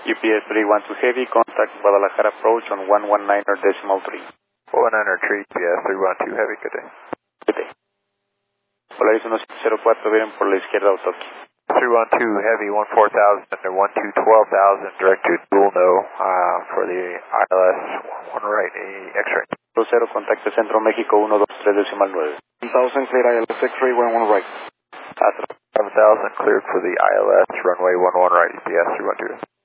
UPS 312 Heavy, contact Guadalajara approach on 119.3. 193, UPS 312 Heavy, good day. Good day. Polaris 1704, vienen por la izquierda Autoki. 312 Heavy, 14,000 and 12,000, direct to dual no for the ILS, one right, X-ray. 00, contacte Centro México 123.9. 1000, cleared ILS X-ray, 11 right. 7,000 cleared for the ILS, runway 11 right, UPS 312.